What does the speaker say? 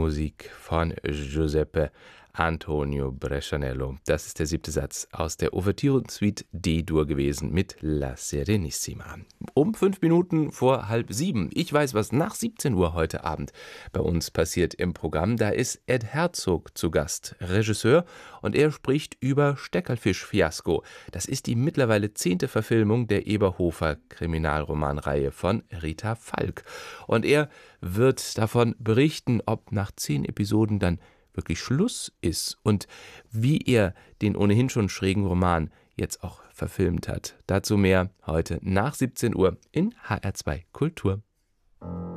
Musik von Giuseppe Antonio Brescianello. Das ist der 7. Satz aus der Ouvertüre-Suite D-Dur gewesen mit La Serenissima. Um 5 Minuten vor 6:30. Ich weiß, was nach 17 Uhr heute Abend bei uns passiert im Programm. Da ist Ed Herzog zu Gast, Regisseur, und er spricht über Steckerlfisch-Fiasko. Das ist die mittlerweile 10. Verfilmung der Eberhofer-Kriminalromanreihe von Rita Falk. Und er wird davon berichten, ob nach 10 Episoden dann wirklich Schluss ist und wie er den ohnehin schon schrägen Roman jetzt auch verfilmt hat. Dazu mehr heute nach 17 Uhr in HR2 Kultur.